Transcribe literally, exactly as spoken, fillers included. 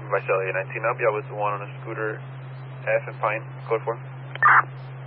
Visalia nineteen up, yeah, was the one on a scooter F and Pine, code four.